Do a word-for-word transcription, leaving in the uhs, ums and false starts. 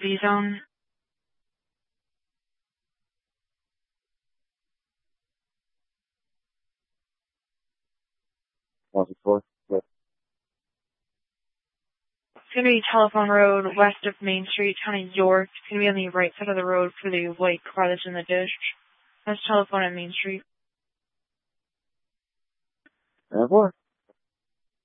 V-Zone. One four. It's going to be Telephone Road, west of Main Street, kind of York. It's going to be on the right side of the road for the white car that's in the ditch. That's Telephone at Main Street. One four.